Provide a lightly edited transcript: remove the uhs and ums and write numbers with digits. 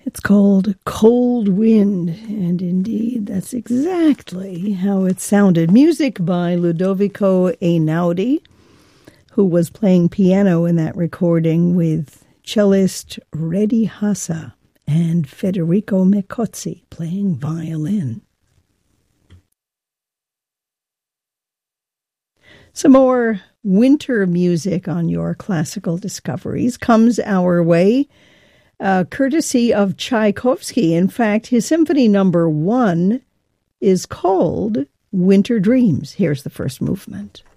It's called Cold Wind, and indeed, that's exactly how it sounded. Music by Ludovico Einaudi, who was playing piano in that recording with cellist Redi Hasse and Federico Mecozzi playing violin. Some more winter music on your classical discoveries comes our way, courtesy of Tchaikovsky. In fact, his Symphony No. 1 is called Winter Dreams. Here's the first movement.